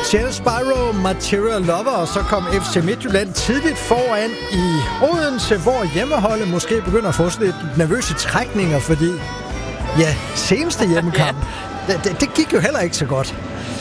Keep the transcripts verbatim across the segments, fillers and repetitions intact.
Shell Spyro, Material Lover, og så kom F C Midtjylland tidligt foran i Odense, hvor hjemmeholdet måske begynder at få sådan lidt nervøse trækninger, fordi ja, seneste hjemmekamp, ja. det, det, det gik jo heller ikke så godt.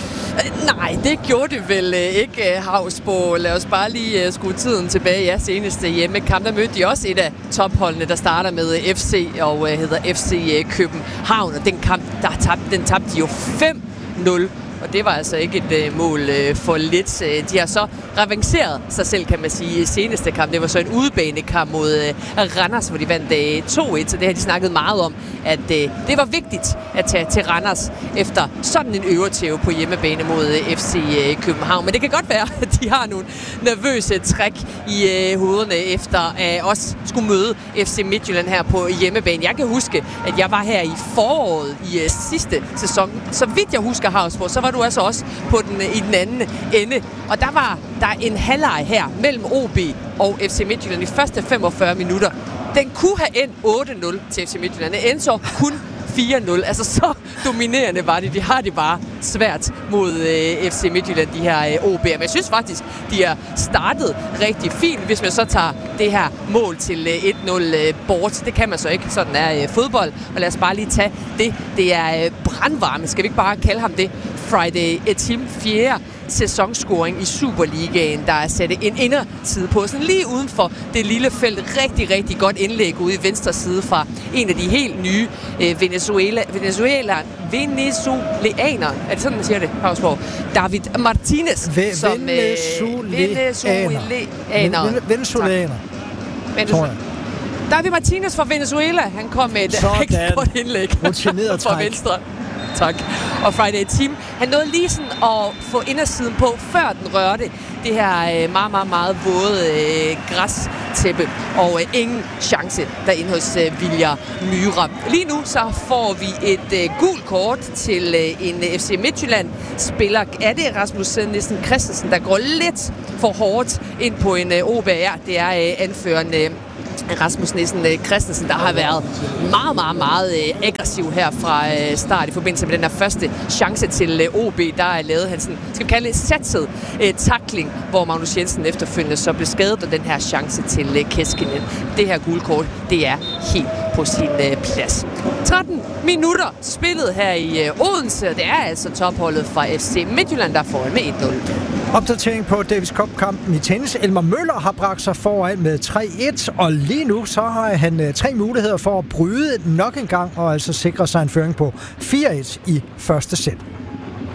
Nej, det gjorde det vel ikke, Havsbo. Lad os bare lige skrue tiden tilbage. Ja, seneste hjemmekamp, der mødte de også et af topholdene, der starter med F C og hedder F C København. Og den kamp, der tabte, den tabte de jo fem nul. Og det var altså ikke et øh, mål øh, for lidt. De har så revanceret sig selv, kan man sige, i seneste kamp. Det var så en udebanekamp mod øh, Randers, hvor de vandt øh, to et. Så det har de snakket meget om, at øh, det var vigtigt at tage til Randers efter sådan en øvertæve på hjemmebane mod øh, F C øh, København. Men det kan godt være, at de har nogle nervøse træk i øh, hovederne efter at øh, også skulle møde F C Midtjylland her på hjemmebane. Jeg kan huske, at jeg var her i foråret i øh, sidste sæson. Så vidt jeg husker, Havsborg, så var du altså også på den, i den anden ende. Og der var der en halvleg her mellem O B og F C Midtjylland i første femogfyrre minutter. Den kunne have endt otte nul til F C Midtjylland. Det endte så kun fire nul. Altså så dominerende var det. De har det bare svært mod øh, F C Midtjylland, de her øh, O B'er. Men jeg synes faktisk, de har startet rigtig fint, hvis man så tager det her mål til øh, et nul øh, bort. Det kan man så ikke. Sådan er øh, fodbold. Og lad os bare lige tage det. Det er øh, brandvarme. Skal vi ikke bare kalde ham det? Friday Etim, fjerde sæsonscoring i Superligaen, der er sat en inderside på, sådan lige uden for det lille felt. Rigtig, rigtig godt indlæg ude i venstre side fra en af de helt nye øh, Venezuela, Venezuela, venezuelaner. Er det sådan, man siger det, Havsborg? David Martinez. Ve- som, Venezuelaner. Venezuelaner. Venezuelaner. Venezuelaner. David Martinez fra Venezuela. Han kom med et sådan. rigtig godt indlæg fra venstre. Tak. Og Friday Team, han nåede lige sådan at få indersiden på, før den rørte det her øh, meget, meget, meget våde øh, græstæppe. Og øh, ingen chance derinde hos øh, Viljar Myhre. Lige nu så får vi et øh, gult kort til øh, en F C Midtjylland-spiller. Er det Rasmus Nielsen Christensen, der går lidt for hårdt ind på en øh, O B R? Det er øh, anføreren øh, Rasmus Nielsen Christensen, der har været meget, meget, meget øh, aggressiv her fra øh, start i forbindelse med den her første chance til øh, O B. Der er lavet han sådan, skal vi kalde det, satset øh, tackling, hvor Magnus Jensen efterfølgende så blev skadet, og den her chance til øh, Keskinen. Det her gule kort, det er helt på sin øh, plads. tretten minutter spillet her i øh, Odense, og det er altså topholdet fra F C Midtjylland, der får med et nul. Opdatering på Davis Cup-kampen i tennis. Elmer Møller har bragt sig foran med tre et, og lige nu så har han uh, tre muligheder for at bryde nok en gang og altså sikre sig en føring på fire et i første sæt.